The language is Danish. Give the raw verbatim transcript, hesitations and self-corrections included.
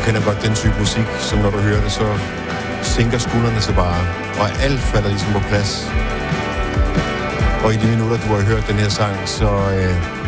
kender godt den type musik, som når du hører det, så sænker skuldrene sig bare, og alt falder ligesom på plads. Og i de minutter, du har hørt den her sang, så øh,